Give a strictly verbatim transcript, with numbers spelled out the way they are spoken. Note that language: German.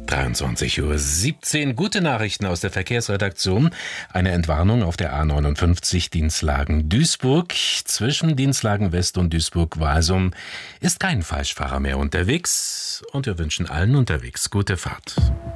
dreiundzwanzig Uhr siebzehn. Gute Nachrichten aus der Verkehrsredaktion. Eine Entwarnung auf der A neunundfünfzig Dinslagen-Duisburg. Zwischen Dinslagen West und Duisburg-Walsum ist kein Falschfahrer mehr unterwegs. Und wir wünschen allen unterwegs gute Fahrt.